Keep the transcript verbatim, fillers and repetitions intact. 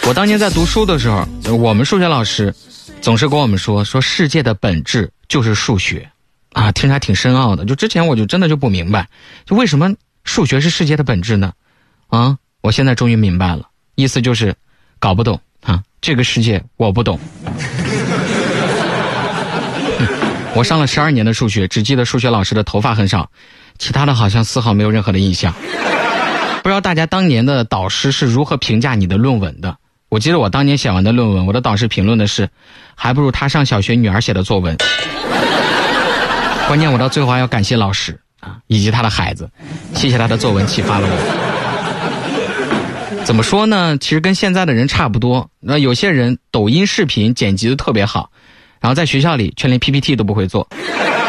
我当年在读书的时候，我们数学老师总是跟我们说说世界的本质就是数学啊，听着还挺深奥的。就之前我就真的就不明白，就为什么数学是世界的本质呢？啊，我现在终于明白了，意思就是搞不懂啊，这个世界我不懂。我上了十二年的数学，只记得数学老师的头发很少，其他的好像丝毫没有任何的印象。不知道大家当年的导师是如何评价你的论文的？我记得我当年写完的论文，我的导师评论的是，还不如他上小学女儿写的作文。关键我到最后还要感谢老师啊，以及他的孩子，谢谢他的作文启发了我。怎么说呢？其实跟现在的人差不多。那有些人抖音视频剪辑的特别好，然后在学校里却连 P P T 都不会做。